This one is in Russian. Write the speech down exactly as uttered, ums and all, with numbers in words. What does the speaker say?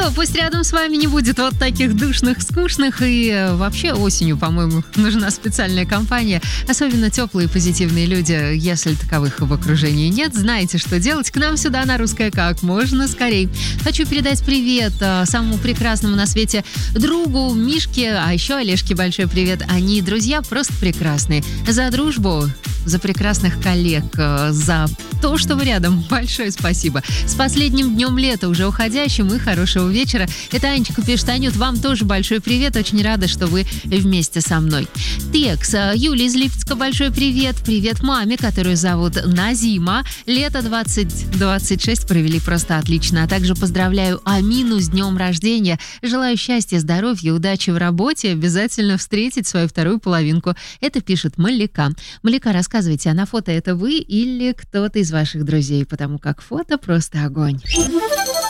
Пусть рядом с вами не будет вот таких душных, скучных. И вообще осенью, по-моему, нужна специальная компания. Особенно теплые и позитивные люди. Если таковых в окружении нет, знаете, что делать. К нам сюда на Русское как можно скорей. Хочу передать привет самому прекрасному на свете другу Мишке, а еще Олежке большой привет. Они, друзья, просто прекрасные. За дружбу, за прекрасных коллег, за то, что вы рядом. Большое спасибо. С последним днем лета, уже уходящим, и хорошего вечера. Это Анечка пишет: Анют, вам тоже большой привет. Очень рада, что вы вместе со мной. Текс. Юлия из Липецка, большой привет. Привет маме, которую зовут Назима. Лето двадцать двадцать шесть провели просто отлично. А также поздравляю Амину с днем рождения. Желаю счастья, здоровья, удачи в работе. Обязательно встретить свою вторую половинку. Это пишет Малика. Малика, рассказывайте, а на фото это вы или кто-то из ваших друзей? Потому как фото просто огонь.